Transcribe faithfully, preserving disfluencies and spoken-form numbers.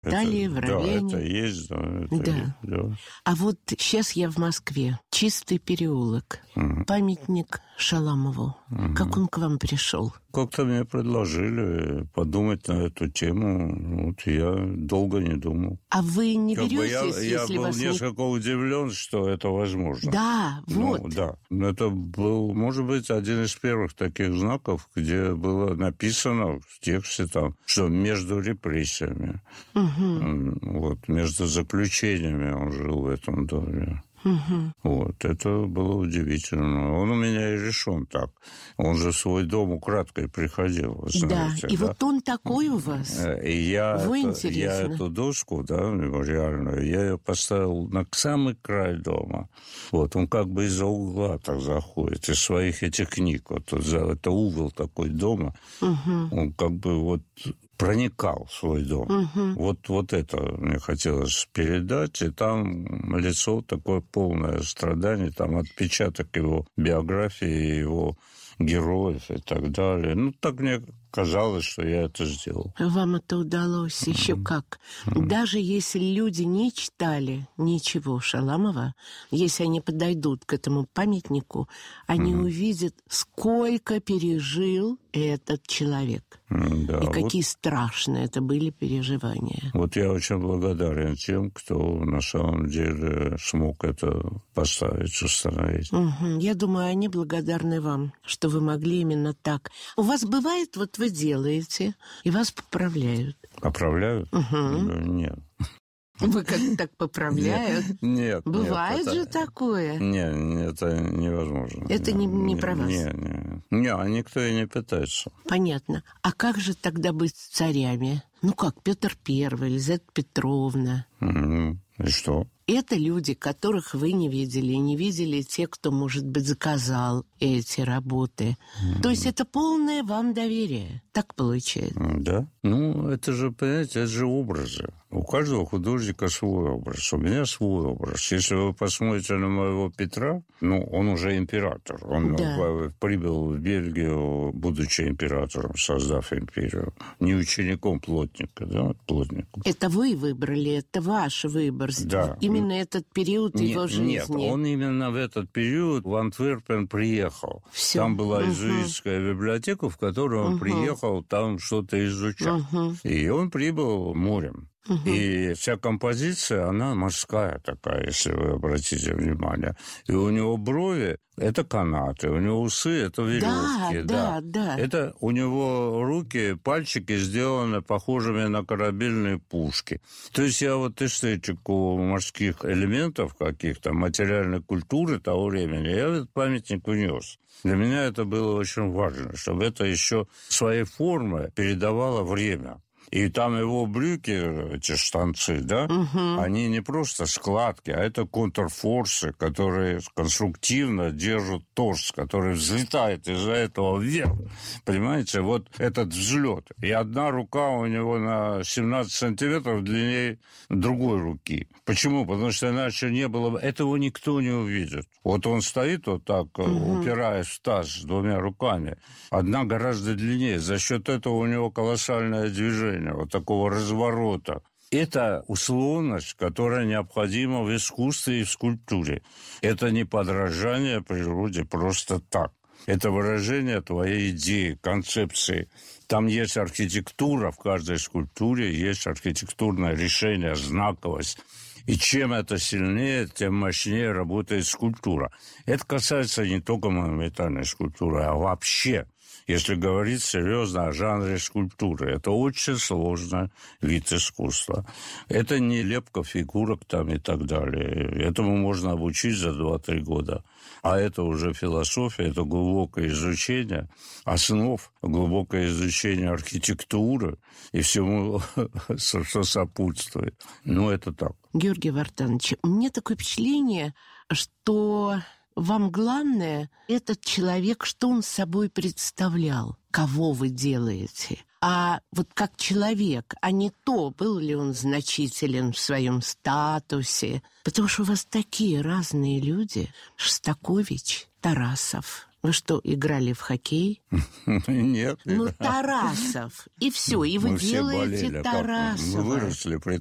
Италия, в Равенне. Да, это есть, да. Это да. Есть, да. А вот сейчас я в Москве. Чистый переулок. Угу. Памятник Шаламову. Угу. Как он к вам пришел? Как-то мне предложили подумать на эту тему. Вот я долго не думал. А вы не как беретесь, бы я, если я был вас несколько не... удивлен, что это возможно. Да, вот. Ну, да. Это был, может быть, один из первых таких знаков, где было написано в тексте, там, что между репрессиями, угу. вот, между заключениями он жил в этом доме. Угу. Вот, это было удивительно. Он у меня и решен так. Он же в свой дом украдкой приходил, вы знаете. Да, и да? Вот он такой у вас. И я, Вы это, я эту доску, да, мемориальную, я ее поставил на самый край дома. Вот, он как бы из-за угла так заходит, из своих этих книг. Вот, это угол такой дома. Угу. Он как бы вот... проникал в свой дом. Угу. Вот, вот это мне хотелось передать. И там лицо такое полное страданий, там отпечаток его биографии, его героев и так далее. Ну, так мне казалось, что я это сделал. Вам это удалось mm-hmm. еще как. Mm-hmm. Даже если люди не читали ничего Шаламова, если они подойдут к этому памятнику, они mm-hmm. увидят, сколько пережил этот человек. Mm, да, и какие вот, страшные это были переживания. Вот я очень благодарен тем, кто на самом деле смог это поставить, установить. Угу. Я думаю, они благодарны вам, что вы могли именно так. У вас бывает, вот вы делаете, и вас поправляют. Поправляют? Угу. Да, нет. Вы как-то так поправляют? Нет. Бывает нет, же это... такое? Нет, это невозможно. Это не, не про вас? Нет, нет. Нет, никто и не пытается. Понятно. А как же тогда быть с царями? Ну как, Петр Первый, Елизавета Петровна? Mm-hmm. И что? Это люди, которых вы не видели, не видели те, кто, может быть, заказал эти работы. Mm-hmm. То есть это полное вам доверие. Так получается? Да. Ну, это же, понимаете, это же образы. У каждого художника свой образ. У меня свой образ. Если вы посмотрите на моего Петра, ну, он уже император. Он да. прибыл в Бельгию, будучи императором, создав империю. Не учеником плотника, да, плотником. Это вы выбрали, это ваш выбор. Да. Именно этот период нет, его жизни. Нет, он именно в этот период в Антверпен приехал. Все. Там была угу. иезуитская библиотека, в которую он угу. приехал, там что-то изучал. Угу. И он прибыл морем. Угу. И вся композиция, она морская такая, если вы обратите внимание. И у него брови – это канаты, у него усы – это веревки. Да, да, да. Это у него руки, пальчики сделаны похожими на корабельные пушки. То есть я вот эстетику морских элементов каких-то, материальной культуры того времени, я в этот памятник внес. Для меня это было очень важно, чтобы это еще своей формой передавало время. И там его брюки, эти штанцы, да, угу. они не просто складки, а это контрфорсы, которые конструктивно держат торс, который взлетает из-за этого вверх. Понимаете, вот этот взлет. И одна рука у него на семнадцать сантиметров длиннее другой руки. Почему? Потому что иначе не было бы... Этого никто не увидит. Вот он стоит вот так, угу. упираясь в таз двумя руками. Одна гораздо длиннее. За счет этого у него колоссальное движение. Вот такого разворота. Это условность, которая необходима в искусстве и в скульптуре. Это не подражание природе просто так. Это выражение твоей идеи, концепции. Там есть архитектура, в каждой скульптуре есть архитектурное решение, знаковость. И чем это сильнее, тем мощнее работает скульптура. Это касается не только монументальной скульптуры, а вообще. Если говорить серьезно о жанре скульптуры, это очень сложный вид искусства. Это не лепка фигурок там и так далее. Этому можно обучить за два-три года. А это уже философия, это глубокое изучение основ, глубокое изучение архитектуры и всему, что сопутствует. Ну, это так. Георгий Вартанович, у меня такое впечатление, что... Вам главное, этот человек, что он собой представлял, кого вы делаете. А вот как человек, а не то, был ли он значителен в своем статусе. Потому что у вас такие разные люди. Шостакович, Тарасов, Вы что, играли в хоккей? Нет. Ну, Тарасов. И все. И вы мы делаете все болели, Тарасова. Мы выросли при